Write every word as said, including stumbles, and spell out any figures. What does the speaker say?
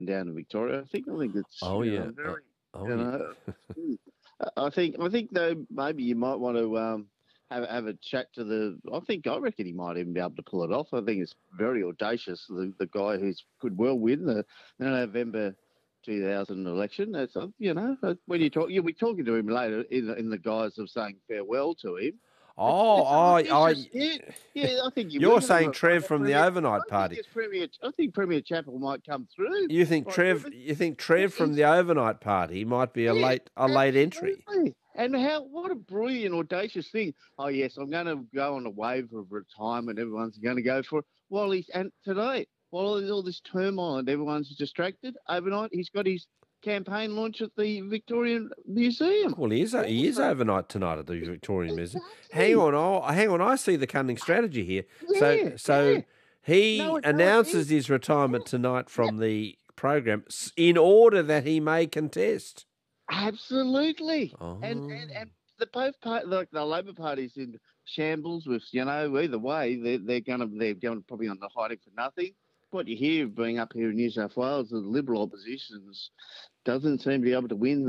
down in Victoria. I think I think it's Oh you yeah. know Uh, very oh you yeah. know. I think I think though maybe you might want to um, have have a chat to the. I think I reckon he might even be able to pull it off. I think it's very audacious. The the guy who's could well win the, the November two thousand election. That's uh, you know uh, when you talk you'll be talking to him later in the, in the guise of saying farewell to him. It's Oh, it's I, audacious. I, Yeah, yeah. I think you will you're get him. saying A, Trev a from the premier. overnight I think party. it's premier. I think Premier Chapel might come through. You think Like Trev? Griffith. You think Yeah, Trev from he's the overnight party might be a yeah, late a late entry? absolutely. And how what a brilliant, audacious thing. Oh yes, I'm going to go on a wave of retirement. Everyone's going to go for it. Well, he's and today, while there's all this turmoil and everyone's distracted overnight, he's got his campaign launch at the Victorian Museum. Well, he is. He is Also, overnight tonight at the Victorian Museum. Hang exactly. on, oh, hang on. I see the cunning strategy here. So, Yeah, so yeah. he No, no idea. announces his retirement tonight from the program s- in order that he may contest. Absolutely. And Oh, and and the both part like the Labor Party's in shambles with, you know, either way, they're they're gonna they're going probably on the hiding for nothing. What you hear being up here in New South Wales, the Liberal oppositions doesn't seem to be able to win